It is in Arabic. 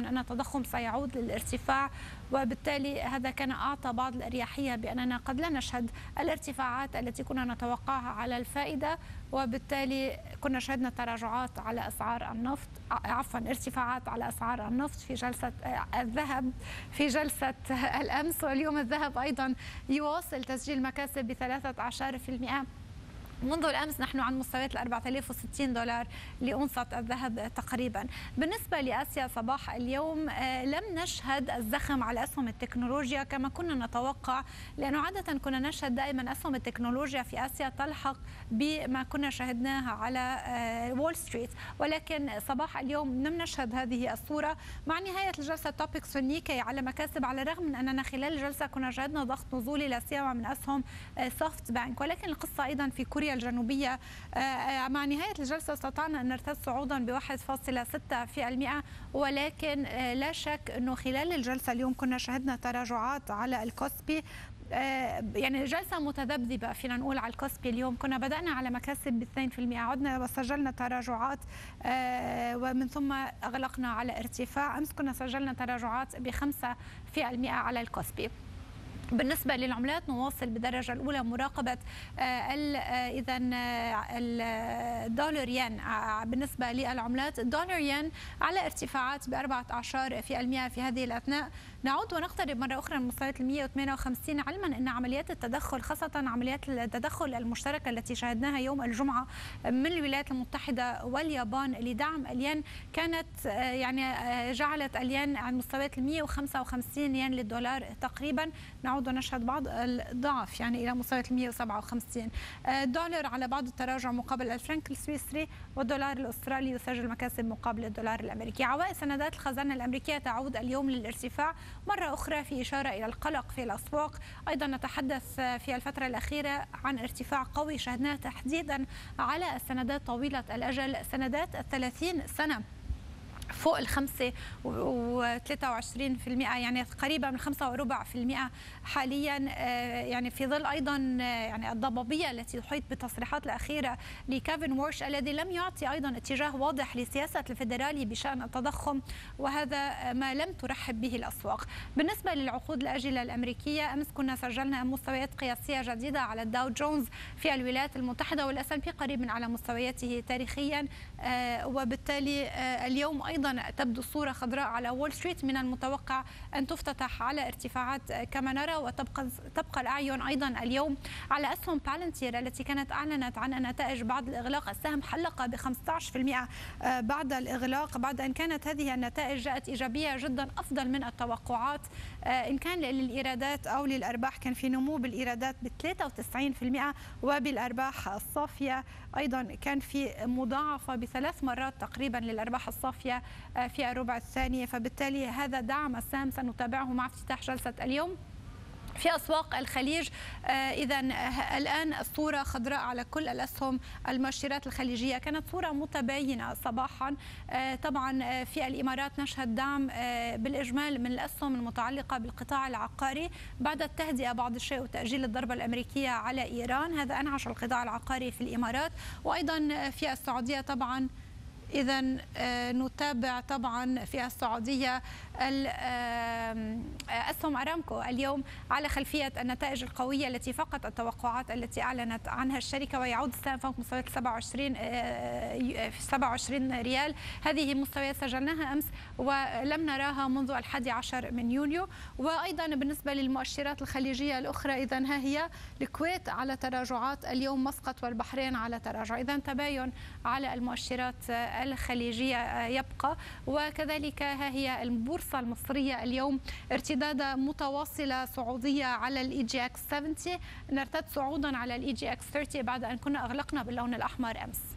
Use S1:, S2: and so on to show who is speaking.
S1: أن التضخم سيعود للارتفاع، وبالتالي هذا كان أعطى بعض الأريحية بأننا قد لا نشهد الارتفاعات التي كنا نتوقعها على الفائدة، وبالتالي كنا شهدنا تراجعات على أسعار النفط، عفوا ارتفاعات على أسعار النفط في جلسة الذهب في جلسة الأمس. واليوم الذهب أيضا يواصل تسجيل مكاسب ب13%. منذ الأمس نحن عن مستويات 4060 دولار لأونصة الذهب تقريبا. بالنسبة لآسيا صباح اليوم لم نشهد الزخم على أسهم التكنولوجيا كما كنا نتوقع، لأنه عادة كنا نشهد دائما أسهم التكنولوجيا في آسيا تلحق بما كنا شاهدناها على وول ستريت، ولكن صباح اليوم لم نشهد هذه الصورة. مع نهاية الجلسة توبكس والنيكي على مكاسب، على الرغم من أننا خلال الجلسة كنا شهدنا ضغط نزولي لا سيما من أسهم سوفت بانك، ولكن القصة أيضا في كوريا الجنوبية مع نهاية الجلسة استطعنا أن نرتد صعودا ب1.6%، ولكن لا شك أنه خلال الجلسة اليوم كنا شهدنا تراجعات على الكوسبي، يعني جلسة متذبذبة فينا نقول على الكوسبي. اليوم كنا بدأنا على مكاسب ب2%، عدنا وسجلنا تراجعات ومن ثم أغلقنا على ارتفاع. أمس كنا سجلنا تراجعات ب5% على الكوسبي. بالنسبة للعملات نواصل بالدرجة الأولى مراقبة إذا الدولار ين. بالنسبة للعملات الدولار ين على ارتفاعات ب14% في هذه الأثناء. نعود ونقترب مرة أخرى من مستويات 158، علما أن عمليات التدخل خاصة عمليات التدخل المشتركة التي شاهدناها يوم الجمعة من الولايات المتحدة واليابان لدعم الين كانت يعني جعلت الين عن مستويات 155 ين للدولار تقريبا. نعود ونشهد بعض الضعف يعني إلى مستويات 157. الدولار على بعض التراجع مقابل الفرنك السويسري، والدولار الأسترالي يسجل مكاسب مقابل الدولار الأمريكي. عوائد سندات الخزانة الأمريكية تعود اليوم للارتفاع مرة أخرى في إشارة إلى القلق في الأسواق. أيضا نتحدث في الفترة الأخيرة عن ارتفاع قوي شهدناه تحديدا على السندات طويلة الأجل، سندات 30 سنة فوق 5.23%، يعني قريبة من 5.25% حاليا، يعني في ظل أيضا يعني الضبابية التي تحيط بالتصريحات الأخيرة لكيفن وورش الذي لم يعطي أيضا اتجاه واضح لسياسة الفيدرالي بشأن التضخم، وهذا ما لم ترحب به الأسواق. بالنسبة للعقود الآجلة الأمريكية أمس كنا سجلنا مستويات قياسية جديدة على الداو جونز في الولايات المتحدة، والأس&بي قريب من على مستوياته تاريخيا، وبالتالي اليوم أيضا تبدو الصورة خضراء على وول ستريت. من المتوقع أن تفتتح على ارتفاعات كما نرى، وتبقى الأعين أيضا اليوم على أسهم بالنتير التي كانت أعلنت عن نتائج بعد الإغلاق. السهم حلق ب15% بعد الإغلاق، بعد أن كانت هذه النتائج جاءت إيجابية جدا أفضل من التوقعات. إن كان للإيرادات أو للأرباح كان في نمو بالإيرادات ب93%، وبالأرباح الصافية أيضا كان في مضاعفة ب3 مرات تقريبا للأرباح الصافية في الربع الثاني. فبالتالي هذا دعم السهم سنتابعه مع افتتاح جلسة اليوم. في أسواق الخليج إذا الآن الصورة خضراء على كل الأسهم. المؤشرات الخليجية كانت صورة متباينة صباحا. طبعا في الإمارات نشهد دعم بالإجمال من الأسهم المتعلقة بالقطاع العقاري بعد التهدئة بعض الشيء وتأجيل الضربة الأمريكية على إيران، هذا أنعش القطاع العقاري في الإمارات. وأيضا في السعودية طبعا إذا نتابع طبعا في السعودية أسهم أرامكو اليوم على خلفية النتائج القوية التي فاقت التوقعات التي أعلنت عنها الشركة، ويعود السهم فوق مستويات 27 ريال. هذه مستويات سجلناها أمس ولم نراها منذ 11 من يونيو. وأيضا بالنسبة للمؤشرات الخليجية الأخرى إذا ها هي الكويت على تراجعات اليوم، مسقط والبحرين على تراجع، إذا تباين على المؤشرات الخليجية يبقى. وكذلك ها هي البورصة المصرية اليوم ارتدادة متواصلة صعودية على الاي جي اكس 70، نرتد صعودا على الاي جي اكس 30 بعد أن كنا أغلقنا باللون الأحمر أمس.